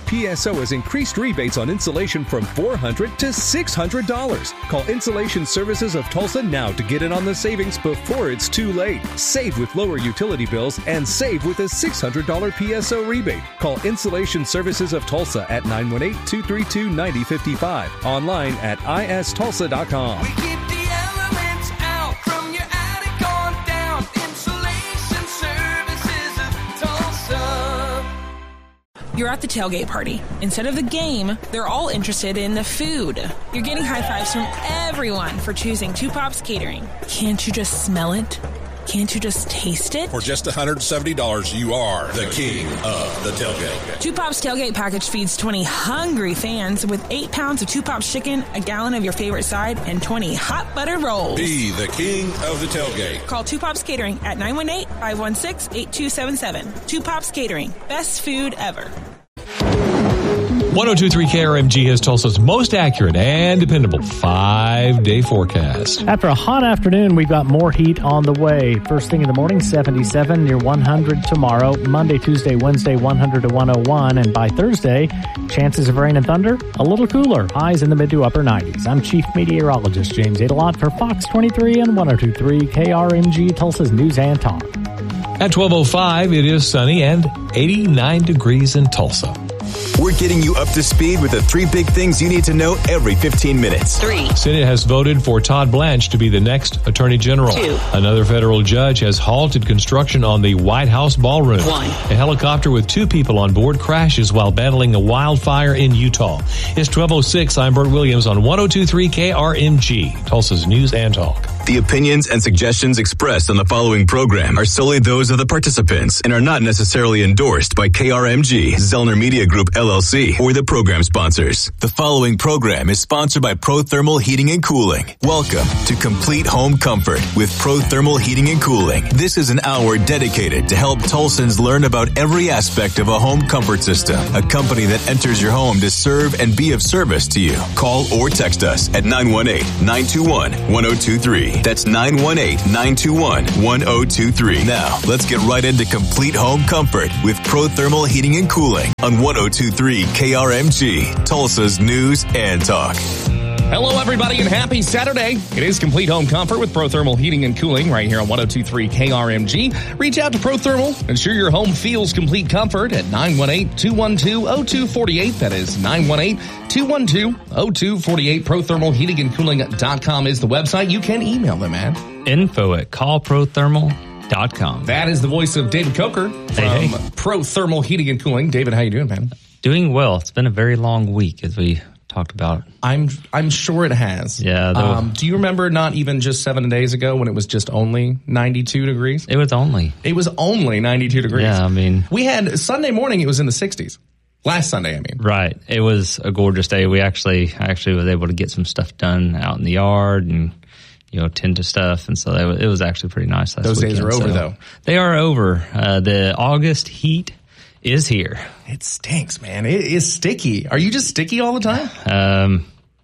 PSO has increased rebates on insulation from $400 to $600. Call Insulation Services of Tulsa now to get in on the savings before it's too late. Save with lower utility bills and save with a $600 PSO rebate. Call Insulation Services of Tulsa at 918-232-9055. Online at istulsa.com. We keep the elements out from your attic on down. Insulation Services of Tulsa. You're at the tailgate party. Instead of the game, they're all interested in the food. You're getting high fives from everyone for choosing Two Pops Catering. Can't you just smell it? Can't you just taste it? For just $170, you are the king of the tailgate. Two Pops Tailgate Package feeds 20 hungry fans with 8 pounds of Two Pops chicken, a gallon of your favorite side, and 20 hot buttered rolls. Be the king of the tailgate. Call Two Pops Catering at 918-516-8277. Two Pops Catering. Best food ever. 102.3 KRMG has Tulsa's most accurate and dependable 5-day forecast. After a hot afternoon, we've got more heat on the way. First thing in the morning, 77, near 100 tomorrow. Monday, Tuesday, Wednesday, 100 to 101. And by Thursday, chances of rain and thunder, a little cooler. Highs in the mid to upper 90s. I'm Chief Meteorologist James Adelot for Fox 23 and 102.3 KRMG, Tulsa's News and Talk. At 12:05, it is sunny and 89 degrees in Tulsa. We're getting you up to speed with the 3 big things you need to know every 15 minutes. 3. Senate has voted for Todd Blanche to be the next Attorney General. 2. Another federal judge has halted construction on the White House ballroom. 1. A helicopter with 2 people on board crashes while battling a wildfire in Utah. It's 12:06. I'm Bert Williams on 102.3 KRMG, Tulsa's News and Talk. The opinions and suggestions expressed on the following program are solely those of the participants and are not necessarily endorsed by KRMG, Zellner Media Group LLC, or the program sponsors. The following program is sponsored by ProThermal Heating and Cooling. Welcome to Complete Home Comfort with ProThermal Heating and Cooling. This is an hour dedicated to help Tulsans learn about every aspect of a home comfort system, a company that enters your home to serve and be of service to you. Call or text us at 918-921-1023. That's 918-921-1023. Now, let's get right into Complete Home Comfort with ProThermal Heating and Cooling on 102.3 KRMG, Tulsa's News and Talk. Hello, everybody, and happy Saturday. It is Complete Home Comfort with ProThermal Heating and Cooling right here on 102.3 KRMG. Reach out to ProThermal. Ensure your home feels complete comfort at 918-212-0248. That is 918-212-0248. ProThermalHeatingandCooling.com is the website. You can email them at info@callprothermal.com. That is the voice of David Coker from ProThermal Heating and Cooling. David, how you doing, man? Doing well. It's been a very long week, as we talked about. I'm sure it has. Yeah. Do you remember not even just 7 days ago when it was just only 92 degrees? It was only 92 degrees. Yeah, I mean, we had Sunday morning. It was in the 60s. Last Sunday, I mean. Right. It was a gorgeous day. I actually was able to get some stuff done out in the yard and, tend to stuff. And so it was actually pretty nice last weekend. Those days are over, though. They are over. The August heat is here. It stinks, man. It is sticky. Are you just sticky all the time?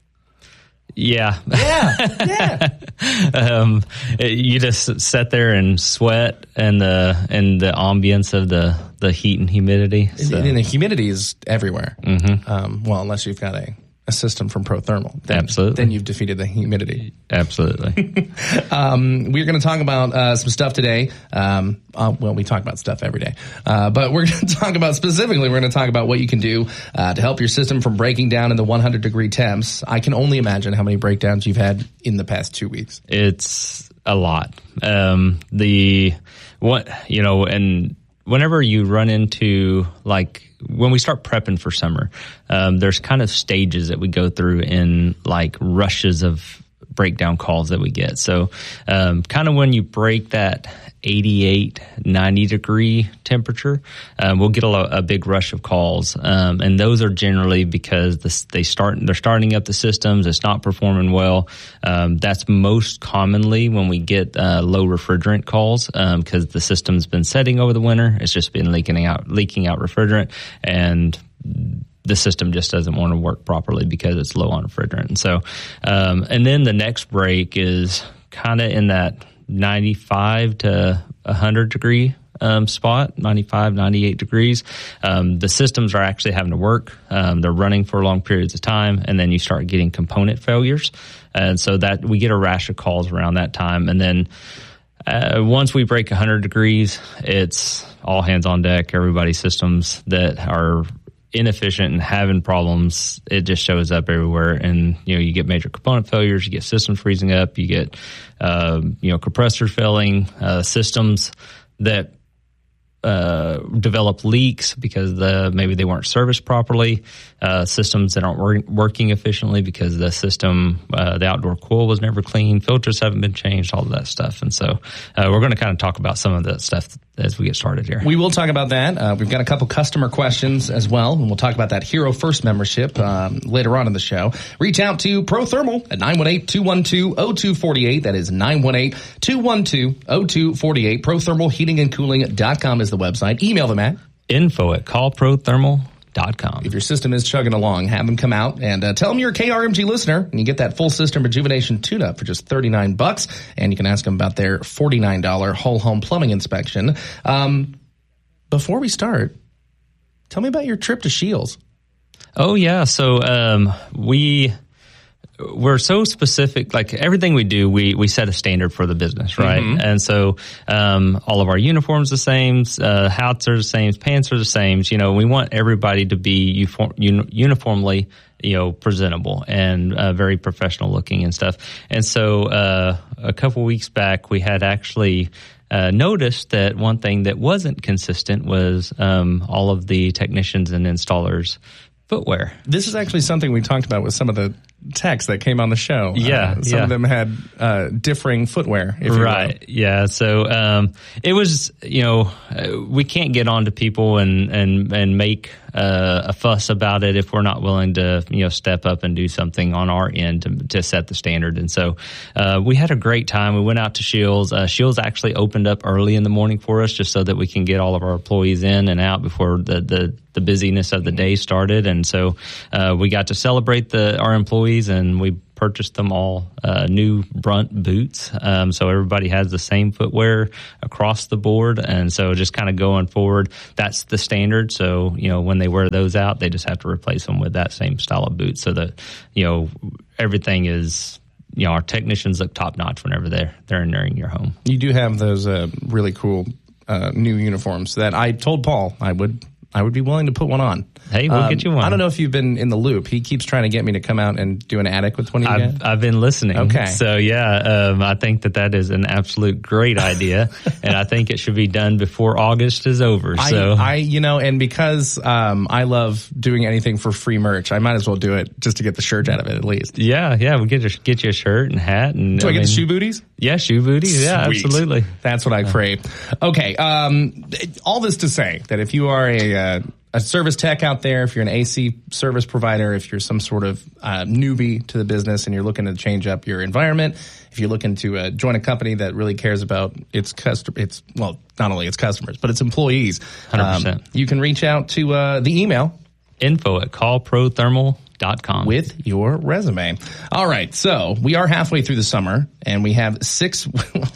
Yeah. Yeah. You just sit there and sweat and the ambience of the heat and humidity. So. And the humidity is everywhere. Mm-hmm. Well, unless you've got a system from ProThermal. Absolutely. Then you've defeated the humidity. Absolutely. We're going to talk about some stuff today. We talk about stuff every day. But we're going to talk about specifically, we're going to talk about what you can do to help your system from breaking down in the 100-degree temps. I can only imagine how many breakdowns you've had in the past 2 weeks. It's a lot. And whenever you run into, when we start prepping for summer, there's kind of stages that we go through in rushes of breakdown calls that we get. So kind of when you break that 88, 90 degree temperature, we'll get a big rush of calls. And those are generally because they're starting up the systems. It's not performing well. That's most commonly when we get low refrigerant calls, because the system's been setting over the winter. It's just been leaking out refrigerant, and the system just doesn't want to work properly because it's low on refrigerant. And so, and then the next break is kind of in that 95 to 100 degree spot, 95, 98 degrees. The systems are actually having to work. They're running for long periods of time, and then you start getting component failures. And so that we get a rash of calls around that time. And then once we break 100 degrees, it's all hands on deck. Everybody's systems that are inefficient and having problems, it just shows up everywhere. And, you get major component failures, you get systems freezing up, you get, compressors failing, systems that develop leaks because maybe they weren't serviced properly, systems that aren't working efficiently because the system, the outdoor coil was never clean, filters haven't been changed, all of that stuff. And so we're going to kind of talk about some of that stuff as we get started here. We will talk about that. We've got a couple customer questions as well, and we'll talk about that Hero First membership later on in the show. Reach out to Pro Thermal at 918-212-0248. That is 918-212-0248. ProThermalHeatingandCooling.com is the website. Email them at info@callprothermal.com. If your system is chugging along, have them come out and tell them you're a KRMG listener, and you get that full system rejuvenation tune-up for just $39, and you can ask them about their $49 whole home plumbing inspection. Before we start, tell me about your trip to Shields. Oh yeah, so we're so specific, like everything we do, we set a standard for the business, right? Mm-hmm. And so, all of our uniforms the same, hats are the same, pants are the same. We want everybody to be uniformly, presentable and very professional looking and stuff. And so, a couple weeks back, we had actually noticed that one thing that wasn't consistent was all of the technicians and installers' footwear. This is actually something we talked about with some of the techs that came on the show. Some of them had differing footwear, if you will. Yeah. So it was, we can't get on to people and make a fuss about it if we're not willing to, step up and do something on our end to set the standard. And so we had a great time. We went out to Shields. Shields actually opened up early in the morning for us just so that we can get all of our employees in and out before the busyness of the day started. And so we got to celebrate our employees, and we purchased them all new Brunt boots. So everybody has the same footwear across the board. And so just kind of going forward, that's the standard. So, when they wear those out, they just have to replace them with that same style of boots so that, everything is, our technicians look top notch whenever they're in your home. You do have those really cool new uniforms that I told Paul I would be willing to put one on. Hey, we'll get you one. I don't know if you've been in the loop. He keeps trying to get me to come out and do an attic with one of you guys. I've been listening. Okay. So, I think that is an absolute great idea, and I think it should be done before August is over. So and because I love doing anything for free merch, I might as well do it just to get the shirt out of it at least. Yeah, we'll get you a shirt and hat. And do I get the shoe booties? Yeah, shoe booties. Yeah, Sweet. Absolutely. That's what I crave. Okay, all this to say that if you are a service tech out there, if you're an AC service provider, if you're some sort of newbie to the business and you're looking to change up your environment, if you're looking to join a company that really cares about its not only its customers, but its employees, 100%. You can reach out to the email info@callprothermal.com with your resume. All right, so we are halfway through the summer, and we have 6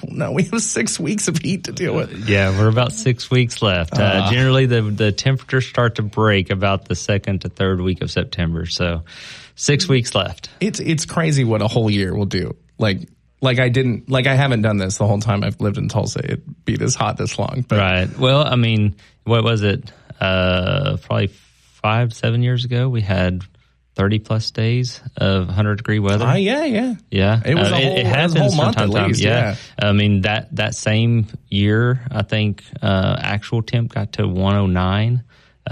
weeks of heat to deal with. Yeah, we're about 6 weeks left. Generally, the temperatures start to break about the second to third week of September, so 6 weeks left. It's crazy what a whole year will do. Like I haven't done this the whole time I've lived in Tulsa. It'd be this hot this long. But. Right. Well, I mean, what was it? Probably 5-7 years ago, we had 30 plus days of 100-degree weather. Yeah. It was it happens month from time at least. Yeah. I mean, that same year, I think actual temp got to 109,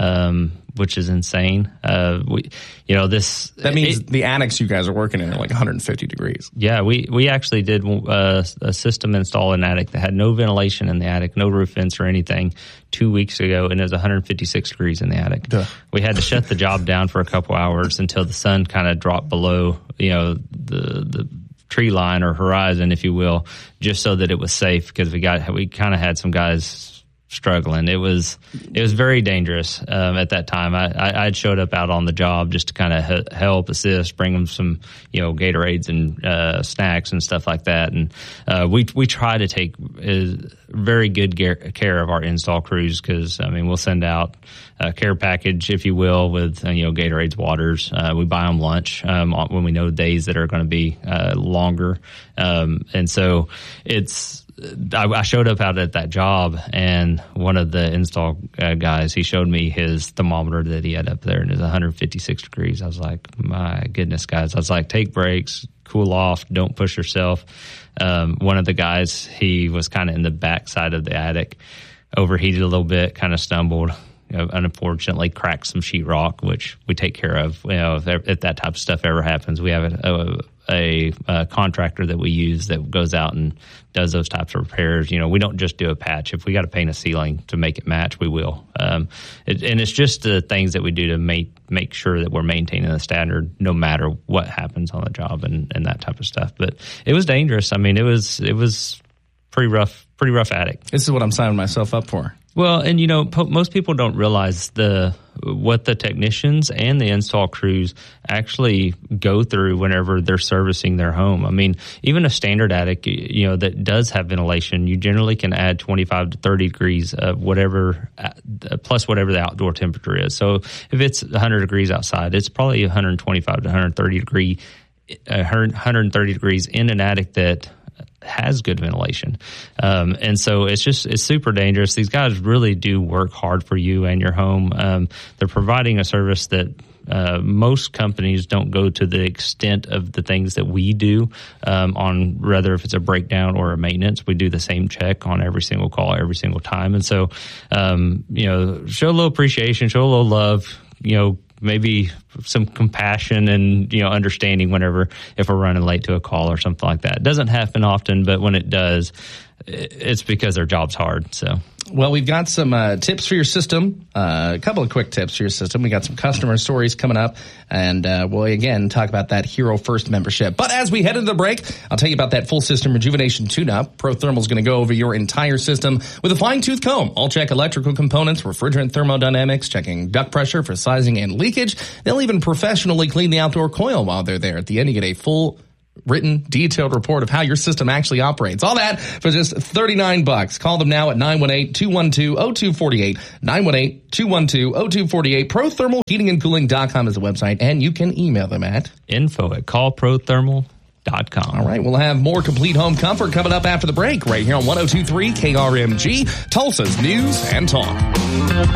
which is insane. That means the attics you guys are working in are like 150 degrees. Yeah, we actually did a system install in an attic that had no ventilation in the attic, no roof vents or anything 2 weeks ago, and it was 156 degrees in the attic. Duh. We had to shut the job down for a couple hours until the sun kind of dropped below, the tree line or horizon, if you will, just so that it was safe, because we kind of had some guys struggling. It was very dangerous at that time. I showed up out on the job just to kind of help, assist, bring them some, Gatorades and snacks and stuff like that. And we try to take very good care of our install crews because, we'll send out a care package, if you will, with, Gatorades, waters. We buy them lunch when we know days that are going to be longer. And so I showed up out at that job, and one of the install guys, he showed me his thermometer that he had up there, and it was 156 degrees. I was like, my goodness, guys. I was like, take breaks, cool off, don't push yourself. One of the guys, he was kind of in the back side of the attic, overheated a little bit, kind of stumbled, unfortunately cracked some sheetrock, which we take care of. If that type of stuff ever happens, we have a contractor that we use that goes out and does those types of repairs. We don't just do a patch. If we got to paint a ceiling to make it match, we will. And it's just the things that we do to make sure that we're maintaining the standard no matter what happens on the job and that type of stuff. But it was dangerous. It was pretty rough attic. This is what I'm signing myself up for. Well, and most people don't realize what the technicians and the install crews actually go through whenever they're servicing their home. Even a standard attic, that does have ventilation, you generally can add 25 to 30 degrees of whatever, plus whatever the outdoor temperature is. So if it's 100 degrees outside, it's probably 125 to 130 degrees in an attic that has good ventilation. And so it's super dangerous. These guys really do work hard for you and your home. They're providing a service that most companies don't go to the extent of the things that we do on whether if it's a breakdown or a maintenance. We do the same check on every single call every single time. And so, show a little appreciation, show a little love, maybe some compassion and, understanding if we're running late to a call or something like that. It doesn't happen often, but when it does, it's because their job's hard. So, well, we've got some tips for your system, a couple of quick tips for your system. We got some customer stories coming up, and we'll again talk about that Hero First membership. But as we head into the break, I'll tell you about that full system rejuvenation tune-up. ProThermal is going to go over your entire system with a fine-tooth comb. I'll check electrical components, refrigerant thermodynamics, checking duct pressure for sizing and leakage. They'll even professionally clean the outdoor coil while they're there. At the end, you get a full written, detailed report of how your system actually operates. All that for just $39. Call them now at 918-212-0248. 918-212-0248. ProThermalHeatingandCooling.com is the website, and you can email them at info@callprothermal.com. All right, we'll have more complete home comfort coming up after the break right here on 102.3 KRMG, Tulsa's News and Talk.